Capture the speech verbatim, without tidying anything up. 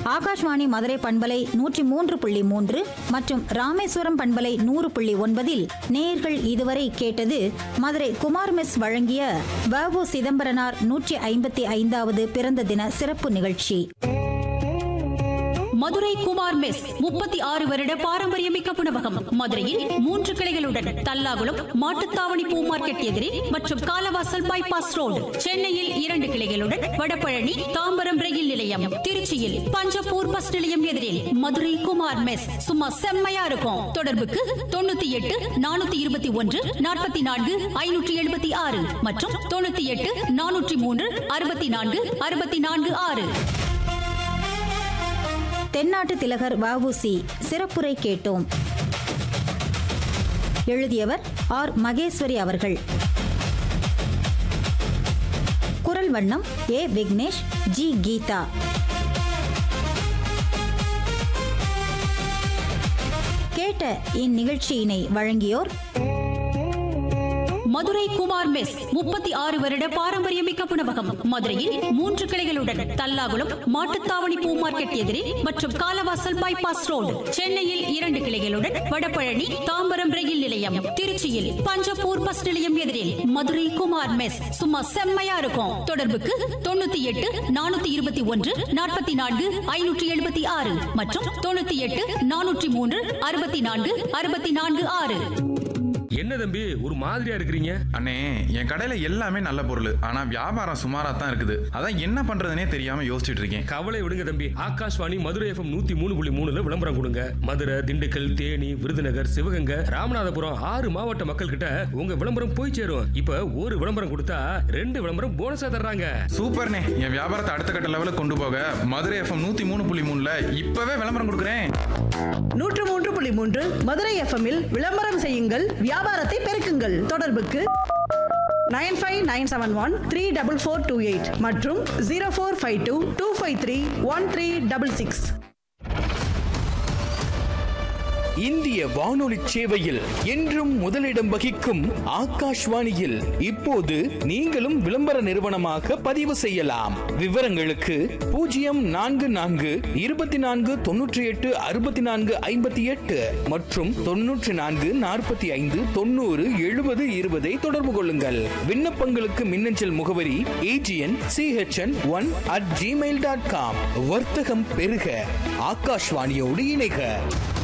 ஆகாஷ்வாணி மதுரை பண்பலை நூற்றி மூன்று புள்ளி மூன்று மற்றும் ராமேஸ்வரம் பண்பலை நூறு புள்ளி ஒன்பதில் நேயர்கள் இதுவரை கேட்டது மதுரை குமார் மெஸ் வழங்கிய வ.உ. சிதம்பரனார் நூற்றி ஐம்பத்தி ஐந்தாவது பிறந்த தின சிறப்பு நிகழ்ச்சி. மதுரை குமார் மெஸ் முப்பத்தி ஆறு வருட பாரம்பரியமிக்க உணவகம். மதுரையில் மூன்று கிளைகளுடன் தல்லாகுளம் மாட்டுத்தாவணி பூ மார்க்கெட் எதிரே மற்றும் காலவாசல் பைபாஸ் ரோடு. சென்னையில் இரண்டு கிளைகளுடன் வடபழனி தாம்பரம் ரயில் நிலையம். திருச்சியில் பஞ்சப்பூர் பஸ் நிலையம் எதிரில் மதுரை குமார் மெஸ். சும்மா செம்மையா இருக்கும். தொடர்புக்கு தொண்ணூத்தி எட்டு நானூத்தி இருபத்தி ஒன்று நாற்பத்தி நான்கு ஐநூற்றி எழுபத்தி ஆறு மற்றும் தொண்ணூத்தி எட்டு நானூற்றி மூன்று அறுபத்தி நான்கு அறுபத்தி நான்கு ஆறு. தென்னாட்டு திலகர் வ.உ.சி. சிறப்புரை கேட்டோம். எழுதியவர் ஆர் மகேஸ்வரி அவர்கள். குரல் வண்ணம் ஏ விக்னேஷ், ஜி கீதா. கேட்ட இந்நிகழ்ச்சியினை வழங்கியோர் மதுரை குமார் மெஸ் முப்பத்தி ஆறு வருட பாரம்பரியமிக்க உணவகம். மதுரையில் மூன்று கிளைகளுடன் தல்லாகுளம் மாட்டுத்தாவணி பூ மார்க்கெட் எதிரே மற்றும் காலவாசல் பைபாஸ் ரோடு. சென்னையில் இரண்டு கிளைகளுடன் வடபழனி தாம்பரம் ரயில் நிலையம். திருச்சியில் பஞ்சப்பூர் பஸ் நிலையம் எதிரில் மதுரை குமார் மெஸ். சும்மா செம்மையா இருக்கும். தொடர்புக்கு தொண்ணூத்தி எட்டு நானூத்தி இருபத்தி ஒன்று நாற்பத்தி நான்கு ஐநூற்றி எழுபத்தி ஆறு மற்றும் தொண்ணூத்தி எட்டு நானூற்றி மூன்று அறுபத்தி நான்கு அறுபத்தி நான்கு ஆறு. என்ன தம்பி ஒரு மாதிரியா இருக்கிறீங்க? அண்ணே, என் கடையில எல்லாமே நல்ல பொருள், ஆனா வியாபாரம் சுமாரா தான் இருக்குது. அதான் என்ன பண்றதுனே தெரியாம யோசிச்சுட்டு இருக்கேன். கவலை விடுங்க தம்பி, ஆகாஷ்வாணி மதுரை எஃப்எம் நூத்தி மூணு புள்ளி மூணுல விளம்பரம் கொடுங்க. மதுரை, திண்டுக்கல், தேனி, விருதுநகர், சிவகங்கை, ராமநாதபுரம் ஆறு மாவட்ட மக்கள் கிட்ட உங்க விளம்பரம் போய் சேரும். இப்ப ஒரு விளம்பரம் கொடுத்தா ரெண்டு விளம்பரம் போனஸா தர்றாங்க. சூப்பர்ண்ணே, என் வியாபாரத்தை அடுத்த கட்ட லெவலுக்கு கொண்டு போக மதுரை எஃப்எம் நூத்தி மூணு புள்ளி மூணுல இப்பவே விளம்பரம் கொடுக்குறேன். நூற்று மூன்று புள்ளி மூன்று மதுரை எஃப்எம்மில் விளம்பரம் செய்யுங்கள், வியாபாரத்தை பெருக்குங்கள். தொடர்புக்கு nine five nine seven one three double four two eight மற்றும் zero four five two two five three one three double six. இந்திய வானொலி சேவையில் என்றும் முதலிடம் வகிக்கும் ஆகாஷ்வாணியில் இப்போது நீங்களும் விளம்பர நிறுவனமாக பதிவு செய்யலாம். விவரங்களுக்கு பூஜ்ஜியம் நான்கு நான்கு இருபத்தி நான்கு தொன்னூற்றி எட்டு அறுபத்தி நான்கு ஐம்பத்தி எட்டு மற்றும் தொன்னூற்றி நான்கு நாற்பத்தி ஐந்து தொண்ணூறு எழுபது இருபதை தொடர்பு கொள்ளுங்கள். விண்ணப்பங்களுக்கு மின்னஞ்சல் முகவரி AGN CHN one at Gmail dot com. வர்த்தகம் பெருக, ஆகாஷ்வாணியோடு இணைக.